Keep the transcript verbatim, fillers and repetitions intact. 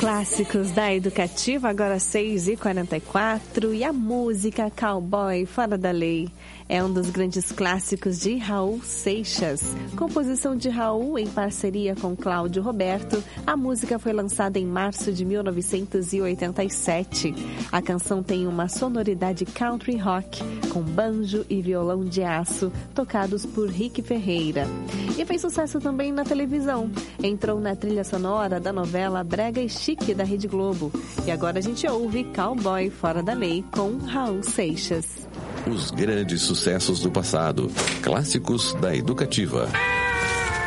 Clássicos da Educativa, agora seis e quarenta e quatro, e a música Cowboy Fora da Lei é um dos grandes clássicos de Raul Seixas. Composição de Raul em parceria com Cláudio Roberto, a música foi lançada em março de mil novecentos e oitenta e sete. A canção tem uma sonoridade country rock, com banjo e violão de aço, tocados por Rick Ferreira. E fez sucesso também na televisão. Entrou na trilha sonora da novela Brega e Chique da Rede Globo. E agora a gente ouve Cowboy Fora da Lei com Raul Seixas. Os grandes sucessos do passado. Clássicos da Educativa.